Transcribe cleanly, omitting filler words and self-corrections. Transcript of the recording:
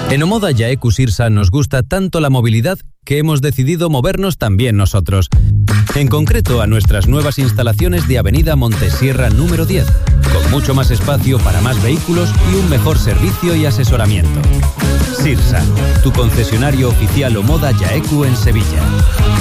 En Omoda Yaeku Sirsa nos gusta tanto la movilidad que hemos decidido movernos también nosotros. En concreto a nuestras nuevas instalaciones de Avenida Montesierra número 10, con mucho más espacio para más vehículos y un mejor servicio y asesoramiento. Sirsa, tu concesionario oficial Omoda Yaeku en Sevilla.